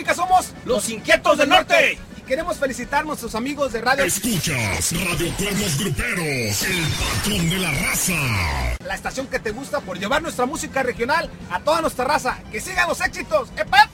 significa somos los Inquietos del Norte. Y queremos felicitar a nuestros amigos de radio. Escuchas Radio Cuernos Gruperos, el patrón de la raza. La estación que te gusta por llevar nuestra música regional a toda nuestra raza. ¡Que sigan los éxitos! ¡Epa!